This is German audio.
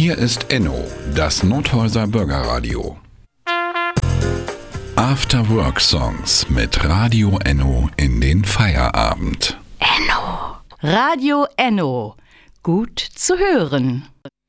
Hier ist Enno, das Nothäuser Bürgerradio. After Work Songs mit Radio Enno in den Feierabend. Enno. Radio Enno. Gut zu hören.